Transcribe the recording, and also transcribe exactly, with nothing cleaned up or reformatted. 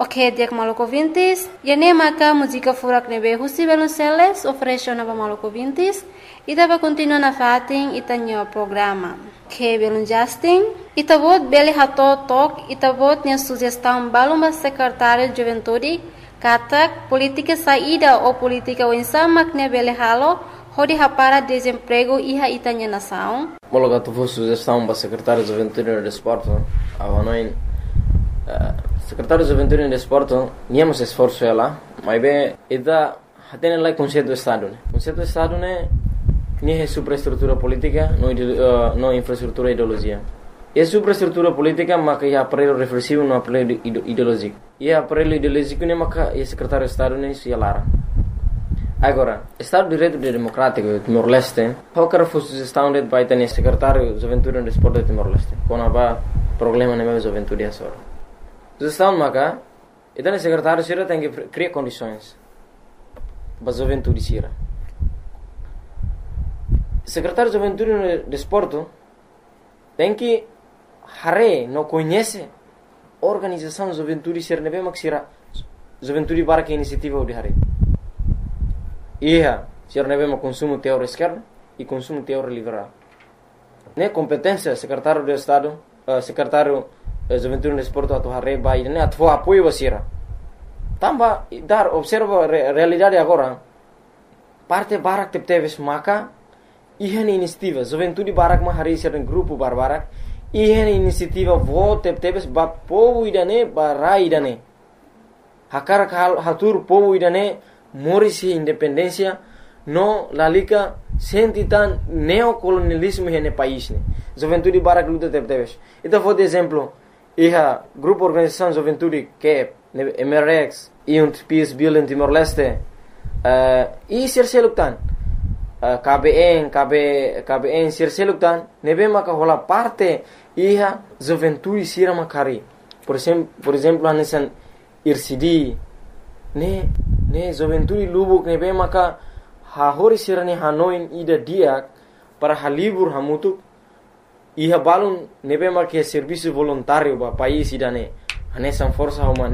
Ok, dia que maluco vintis, e nem maca música furak nebe husi Velonceles oferece nova maluco vintis, e tava continua na fatin e tanho programa. Que belum Justin, e tavot beli hato tok, e tavot nya sugestão balumba secretário de juventude, katak política saída ou política winsama que beli halo, hodi hapara desemprego iha itanya nação. Mologa tu vou sugestão para secretário de juventude e desporto, avanoin secretário de juventude e desporto, niamos esforço ela, mas bem, ida hatene lá conceito do estado, né? Conceito do estado né, nem é superestrutura política, não uh, não infraestrutura ideologia. É superestrutura política, mas que é aparelho reflexivo, não aparelho ideológico. E é aparelho ideológico né, mas que é secretário de estado né, se alara. Agora, Estado de Direito Democrático de Timor-Leste, qualquer sugestão de vai ter secretário de juventude e desporto de Timor-Leste, quando há problema na minha juventude essa hora. Sugestão maca, então o secretário Sira tem que criar condições para a juventude Sira. Secretário de juventude e desporto tem que hare não conhece a organização de juventude Sira nebe mak Sira juventude para que iniciativa de hare. Ia, Sira nebe mak consumo teórico esquerdo e consumo teórico liberal. Ne competência secretário de Estado, uh, secretário juventude e desporto atu hare bai ne atu apoio Sira. Tamba dar observa a realidade agora. Parte barak tep teves maka ihan inisiativa juventude barak ma hari Sira grupo barbarak ihan inisiativa vo tep teves ba povo idane barai idane. Hakar hal hatur povo idane morisi independência no lalika sentitan neocolonialismo hene país ne. Juventude barak luta tep teves. Então vou de exemplo iha grupo organização juventude que M R X e um Peace Bill em Timor-Leste uh, e sirseluktan uh, K B N K B K B N sirseluktan nebe maka hola parte iha juventude sira makari por exemplo por exemplo anesan I R C D ne ne juventude lubuk nebe maka ha hori sira ne hanoin ida dia para halibur hamutuk iha balun nebe maka serviço voluntário ba país idane anesan força humana